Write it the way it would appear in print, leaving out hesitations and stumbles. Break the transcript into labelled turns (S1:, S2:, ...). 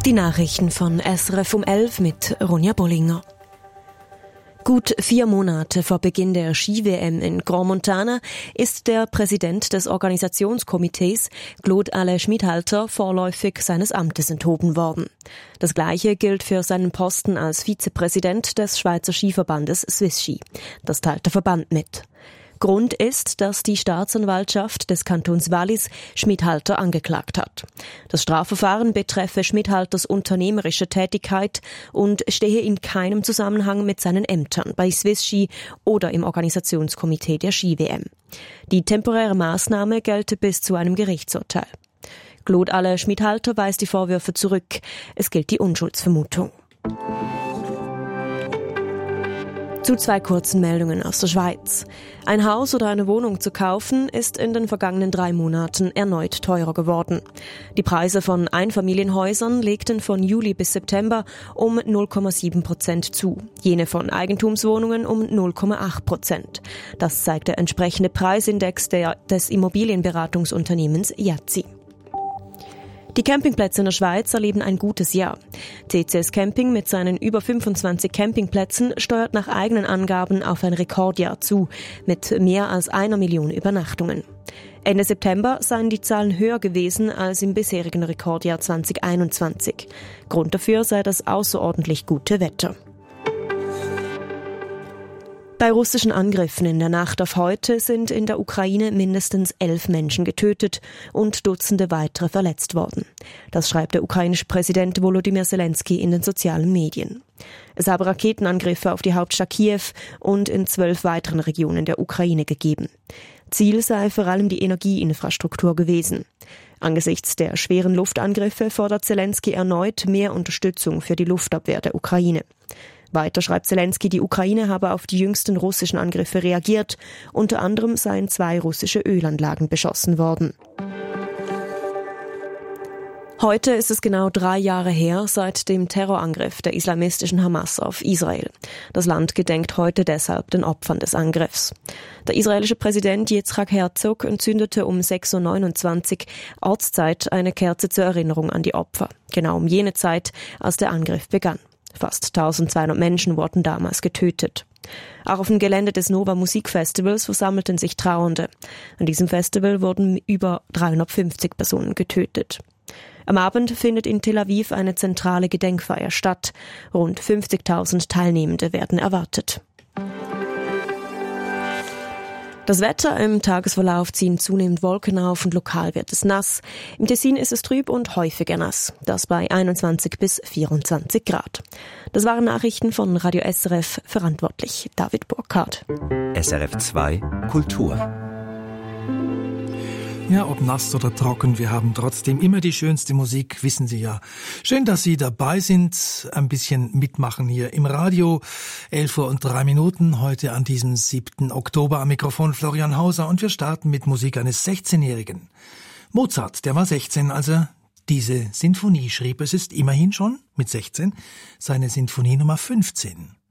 S1: Die Nachrichten von SRF um 11 mit Ronja Bollinger. Gut 4 Monate vor Beginn der Ski-WM in Grand Montana ist der Präsident des Organisationskomitees, Claude-Alain Schmidhalter, vorläufig seines Amtes enthoben worden. Das Gleiche gilt für seinen Posten als Vizepräsident des Schweizer Skiverbandes Swiss Ski. Das teilt der Verband mit. Grund ist, dass die Staatsanwaltschaft des Kantons Wallis Schmidhalter angeklagt hat. Das Strafverfahren betreffe Schmidhalters unternehmerische Tätigkeit und stehe in keinem Zusammenhang mit seinen Ämtern bei Swiss Ski oder im Organisationskomitee der Ski-WM. Die temporäre Maßnahme gelte bis zu einem Gerichtsurteil. Claude-Alain Schmidhalter weist die Vorwürfe zurück. Es gilt die Unschuldsvermutung. Zu 2 kurzen Meldungen aus der Schweiz. Ein Haus oder eine Wohnung zu kaufen, ist in den vergangenen 3 Monaten erneut teurer geworden. Die Preise von Einfamilienhäusern legten von Juli bis September um 0,7% zu, jene von Eigentumswohnungen um 0,8%. Das zeigt der entsprechende Preisindex des Immobilienberatungsunternehmens Yazzi. Die Campingplätze in der Schweiz erleben ein gutes Jahr. TCS Camping mit seinen über 25 Campingplätzen steuert nach eigenen Angaben auf ein Rekordjahr zu, mit mehr als 1 Million Übernachtungen. Ende September seien die Zahlen höher gewesen als im bisherigen Rekordjahr 2021. Grund dafür sei das außerordentlich gute Wetter. Bei russischen Angriffen in der Nacht auf heute sind in der Ukraine mindestens 11 Menschen getötet und Dutzende weitere verletzt worden. Das schreibt der ukrainische Präsident Volodymyr Zelensky in den sozialen Medien. Es habe Raketenangriffe auf die Hauptstadt Kiew und in 12 weiteren Regionen der Ukraine gegeben. Ziel sei vor allem die Energieinfrastruktur gewesen. Angesichts der schweren Luftangriffe fordert Zelensky erneut mehr Unterstützung für die Luftabwehr der Ukraine. Weiter schreibt Zelensky, die Ukraine habe auf die jüngsten russischen Angriffe reagiert. Unter anderem seien 2 russische Ölanlagen beschossen worden. Heute ist es genau 3 Jahre her seit dem Terrorangriff der islamistischen Hamas auf Israel. Das Land gedenkt heute deshalb den Opfern des Angriffs. Der israelische Präsident Yitzhak Herzog entzündete um 6.29 Uhr Ortszeit eine Kerze zur Erinnerung an die Opfer. Genau um jene Zeit, als der Angriff begann. Fast 1200 Menschen wurden damals getötet. Auch auf dem Gelände des Nova Musikfestivals versammelten sich Trauernde. An diesem Festival wurden über 350 Personen getötet. Am Abend findet in Tel Aviv eine zentrale Gedenkfeier statt. Rund 50.000 Teilnehmende werden erwartet. Das Wetter: im Tagesverlauf ziehen zunehmend Wolken auf und lokal wird es nass. Im Tessin ist es trüb und häufiger nass. Das bei 21 bis 24 Grad. Das waren Nachrichten von Radio SRF, verantwortlich David Burkhardt.
S2: SRF 2 Kultur.
S3: Ja, ob nass oder trocken, wir haben trotzdem immer die schönste Musik, wissen Sie ja. Schön, dass Sie dabei sind, ein bisschen mitmachen hier im Radio. 11:03 Uhr, heute an diesem 7. Oktober am Mikrofon Florian Hauser, und wir starten mit Musik eines 16-Jährigen. Mozart, der war 16, als er diese Sinfonie schrieb. Es ist immerhin schon mit 16 seine Sinfonie Nummer 15.